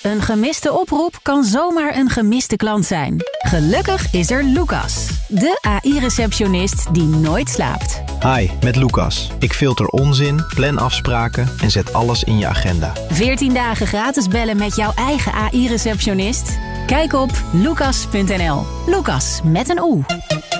Een gemiste oproep kan zomaar een gemiste klant zijn. Gelukkig is er Lucas, de AI-receptionist die nooit slaapt. Hi, met Lucas. Ik filter onzin, plan afspraken en zet alles in je agenda. 14 dagen gratis bellen met jouw eigen AI-receptionist? Kijk op lucas.nl. Lucas met een O.